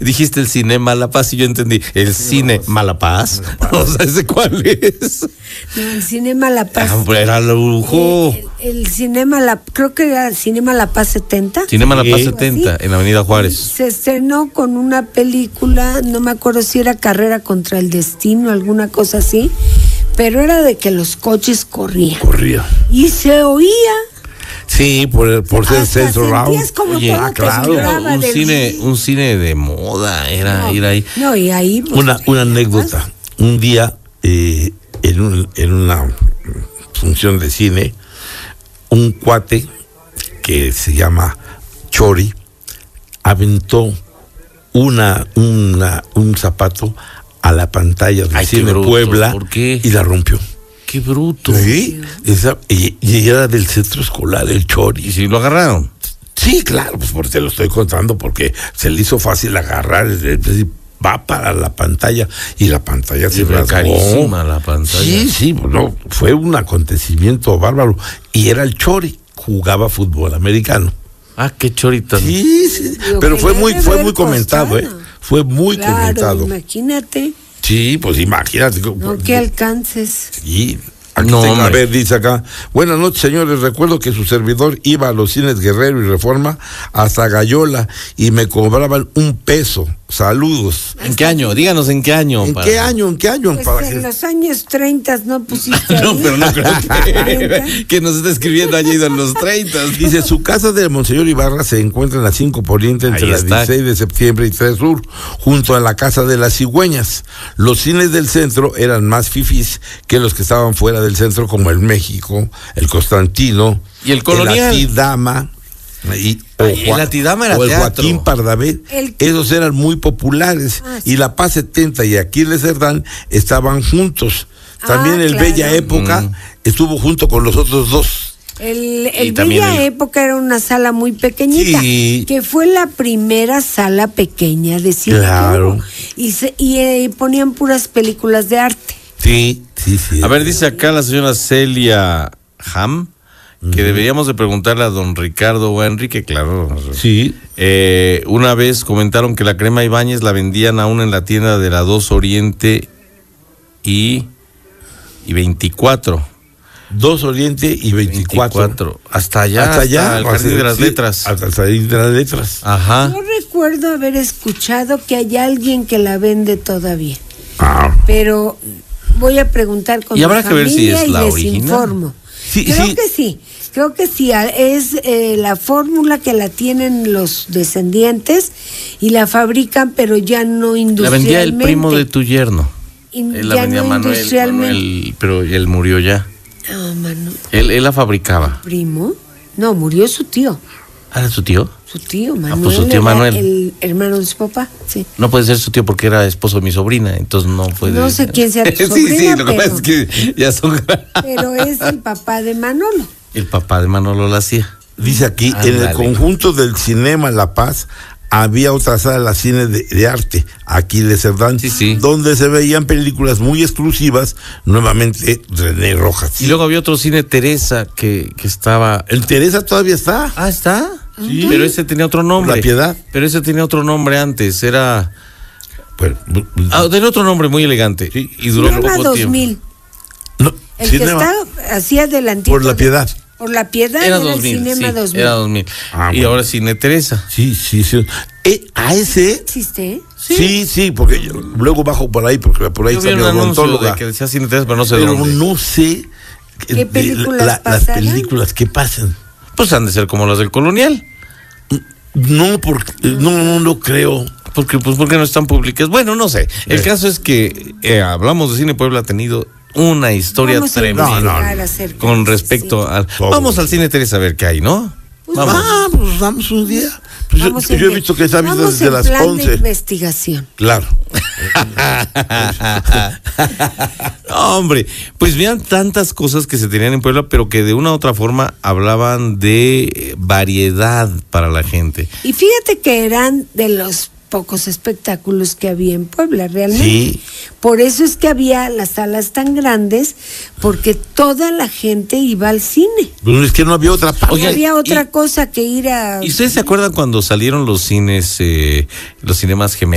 dijiste el Cinema La Paz y yo entendí, ¿el Cine Malapaz? O sea, ¿ese cuál es? No, el Cinema La Paz. Pues era lujo. El Cinema creo que era el Cinema La Paz 70. Cinema La Paz 70, en Avenida Juárez. Se estrenó con una película, no me acuerdo si era Carrera contra el Destino, alguna cosa así, pero era de que los coches corrían. Y se oía. Sí, por ser Centro Round. Oye, claro, un cine de moda era ir ahí. No, y ahí pues, una anécdota. Un día en una función de cine, un cuate que se llama Chori aventó un zapato a la pantalla del Cine bruto, Puebla. ¿Por qué? Y la rompió. ¡Qué bruto! Sí, y era del centro escolar, el Chori. ¿Y si lo agarraron? Sí, claro, pues porque te lo estoy contando, porque se le hizo fácil agarrar, va para la pantalla, y la pantalla se rasgó. Carísima la pantalla. Sí, no, fue un acontecimiento bárbaro, y era el Chori, jugaba fútbol americano. Ah, qué chorita. Sí, pero fue muy comentado, fue muy comentado. Imagínate. Sí, pues imagínate. No, que alcances. Sí. A ver, dice acá, buenas noches, señores, recuerdo que su servidor iba a los cines Guerrero y Reforma hasta Gallola y me cobraban $1. Saludos. ¿En qué año? Díganos en qué año. ¿En qué año? Pues en los años 30 no pusiste ahí. No, pero no creo que nos está escribiendo allí en los 30. Dice, su casa de Monseñor Ibarra se encuentra en la 5 Poniente entre la 16 de septiembre y 3 Sur, junto a la Casa de las Cigüeñas. Los cines del centro eran más fifís que los que estaban fuera del centro, como el México, el Constantino, y el Colonial, el Atidama, el Atidama era o el teatro. Joaquín Pardavé. Esos eran muy populares. Sí. Y la Paz 70 y Aquiles Cerdán estaban juntos. También el claro. Bella Época estuvo junto con los otros dos. El Bella Época era una sala muy pequeñita, que fue la primera sala pequeña de cine. Claro. Y ponían puras películas de arte. Sí. A ver, dice acá la señora Celia Ham que deberíamos de preguntarle a don Ricardo o a Enrique, claro. Sí. Una vez comentaron que la crema Ibáñez la vendían aún en la tienda de la 2 Oriente y 24. 2 Oriente y 24. Hasta allá, hasta el Jardín de las Letras. Hasta el Jardín de las Letras. Ajá. Yo recuerdo haber escuchado que hay alguien que la vende todavía. Pero voy a preguntar con y habrá que ver si es la original. Informo. Creo que sí, es la fórmula que la tienen los descendientes y la fabrican, pero ya no industrialmente. La vendía el primo de tu yerno. Él la vendía no Manuel, pero él murió ya. No, Manuel. Él la fabricaba. ¿Primo? No, murió su tío. ¿Era su tío? Su tío, Manuel. Pues su tío Manuel. El hermano de su papá, sí. No puede ser su tío porque era esposo de mi sobrina, entonces no puede. No sé quién sea tu sobrina, sí, lo que pasa es que ya son. Pero es el papá de Manolo. El papá de Manolo la hacía. Dice aquí, en el conjunto del Cinema La Paz había otra sala cine de arte, Aquiles Cerdán, donde se veían películas muy exclusivas, nuevamente René Rojas. Y luego había otro cine Teresa que estaba. ¿El Teresa todavía está? Ah, ¿está? Sí. Pero ese tenía otro nombre. La Piedad. Pero ese tenía otro nombre antes, era. Bueno, tenía otro nombre muy elegante. Sí. Y duró poco 2000. tiempo. No, el Cinema. Que está así adelantito. Por La Piedad. Por La Piedad era 2000, el Cinema 2000. Era 2000. Y ahora Cine Teresa. Sí. ¿A ese? ¿Existe? Sí, porque yo luego bajo por ahí, porque por ahí está mi odontóloga. Que decía Cine Teresa, pero no sé dónde. Pero no sé ¿qué películas las películas que pasan. Pues han de ser como las del Colonial. No, porque no creo. Porque no están públicas. Bueno, no sé. El caso es que hablamos de Cine Puebla, ha tenido una historia tremenda con respecto al. Vamos al Cine Teresa a ver qué hay, ¿no? Pues vamos un día. Pues yo he visto que está visto desde las 11. De investigación. Claro. Hombre, pues vean tantas cosas que se tenían en Puebla, pero que de una u otra forma hablaban de variedad para la gente. Y fíjate que eran de los pocos espectáculos que había en Puebla, realmente. Sí. Por eso es que había las salas tan grandes, porque toda la gente iba al cine. Pero es que no había otra parte. No había otra cosa que ir a. ¿Y ustedes se acuerdan cuando salieron los cines, los cinemas gemelos?